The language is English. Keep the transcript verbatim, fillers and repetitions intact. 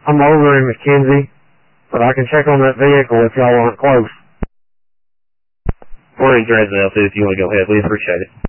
I'm over in McKenzie, but I can check on that vehicle if y'all aren't close. We're in Dresden, too, if you want to go ahead. We appreciate it.